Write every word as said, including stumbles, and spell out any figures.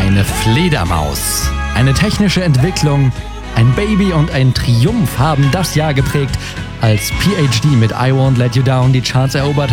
Eine Fledermaus. Eine technische Entwicklung, ein Baby und ein Triumph haben das Jahr geprägt, als P H D mit I Won't Let You Down die Charts erobert